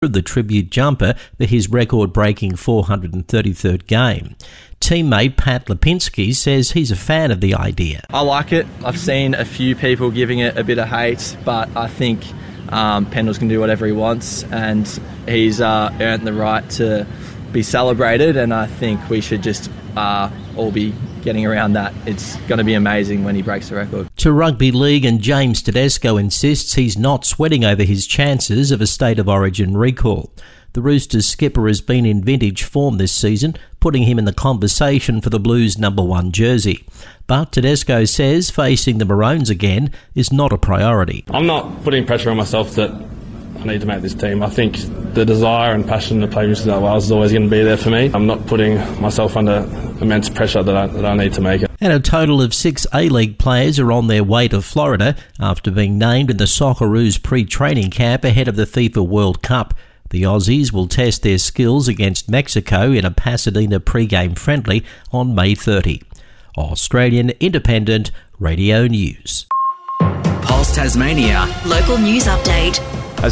the tribute jumper for his record-breaking 433rd game. Teammate Pat Lipinski says he's a fan of the idea. I like it. I've seen a few people giving it a bit of hate, but I think Pendles can do whatever he wants, and he's earned the right to be celebrated, and I think we should just all be getting around that. It's going to be amazing when he breaks the record. To Rugby League, and James Tedesco insists he's not sweating over his chances of a State of Origin recall. The Roosters skipper has been in vintage form this season, putting him in the conversation for the Blues' number 1 jersey. But Tedesco says facing the Maroons again is not a priority. I'm not putting pressure on myself that I need to make this team. I think the desire and passion to play New South Wales is always going to be there for me. I'm not putting myself under immense pressure that I need to make it. And a total of 6 A-League players are on their way to Florida after being named in the Socceroos pre-training camp ahead of the FIFA World Cup. The Aussies will test their skills against Mexico in a Pasadena pre-game friendly on May 30. Australian Independent Radio News. Pulse Tasmania. Local news update. A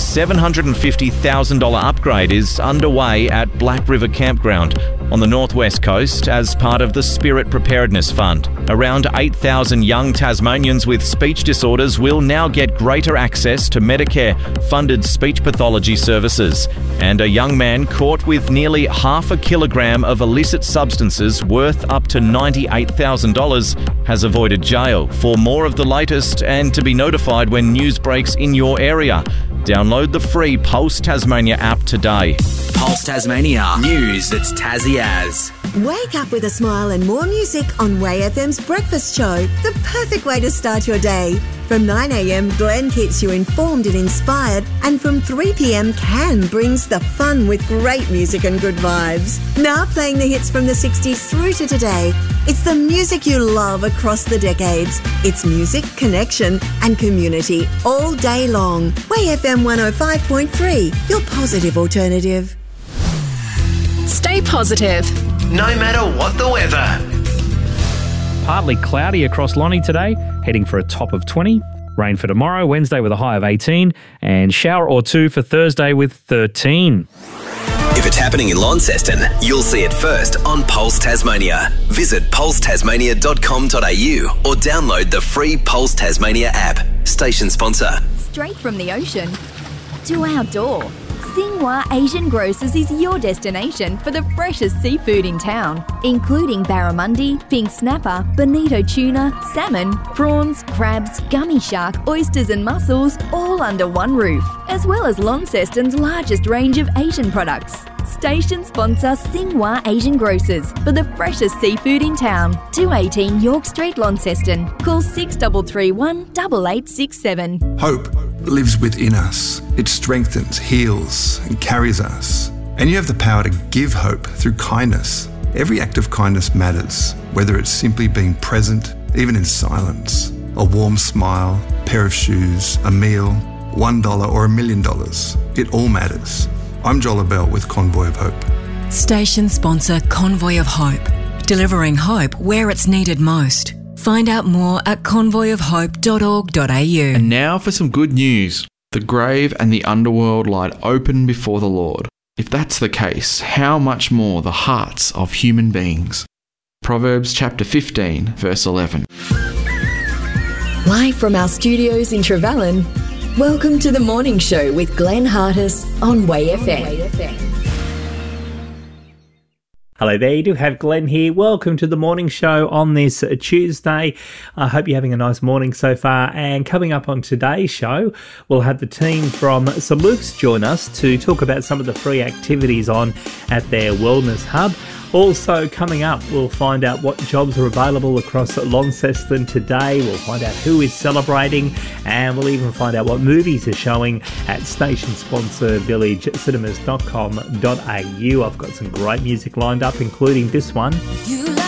$750,000 upgrade is underway at Black River Campground on the northwest coast as part of the Spirit Preparedness Fund. Around 8,000 young Tasmanians with speech disorders will now get greater access to Medicare-funded speech pathology services. And a young man caught with nearly 0.5 kilogram of illicit substances worth up to $98,000 has avoided jail. For more of the latest and to be notified when news breaks in your area, download the free Pulse Tasmania app today. Pulse Tasmania. News that's Tassie as. Wake up with a smile and more music on Way FM's Breakfast Show, the perfect way to start your day. From 9 a.m, Glenn keeps you informed and inspired, and from 3 p.m, Can brings the fun with great music and good vibes. Now playing the hits from the 60s through to today. It's the music you love across the decades. It's music, connection and community all day long. Way FM 105.3, your positive alternative. Stay positive. No matter what the weather. Partly cloudy across Lonnie today, heading for a top of 20. Rain for tomorrow, Wednesday with a high of 18. And shower or two for Thursday with 13. If it's happening in Launceston, you'll see it first on Pulse Tasmania. Visit pulsetasmania.com.au or download the free Pulse Tasmania app. Station sponsor. Straight from the ocean to outdoor. Xinhua Asian Grocers is your destination for the freshest seafood in town, including barramundi, pink snapper, bonito tuna, salmon, prawns, crabs, gummy shark, oysters and mussels, all under one roof, as well as Launceston's largest range of Asian products. Station sponsor Xinhua Asian Grocers for the freshest seafood in town. 218 York Street, Launceston. Call 6331 8867. Hope lives within us. It strengthens, heals and carries us. And you have the power to give hope through kindness. Every act of kindness matters, whether it's simply being present, even in silence. A warm smile, a pair of shoes, a meal, $1 or $1 million. It all matters. I'm Joel Bell with Convoy of Hope. Station sponsor Convoy of Hope. Delivering hope where it's needed most. Find out more at convoyofhope.org.au. And now for some good news. The grave and the underworld lie open before the Lord. If that's the case, how much more the hearts of human beings? Proverbs chapter 15, verse 11. Live from our studios in Trevellyn, welcome to the morning show with Glenn Hartis on Way FM. Hello there, you do have Glenn here. Welcome to the morning show on this Tuesday. I hope you're having a nice morning so far. And coming up on today's show, we'll have the team from St Luke's join us to talk about some of the free activities on at their Wellness Hub. Also coming up, we'll find out what jobs are available across Launceston today. We'll find out who is celebrating, and we'll even find out what movies are showing at station sponsor villagecinemas.com.au. I've got some great music lined up, including this one.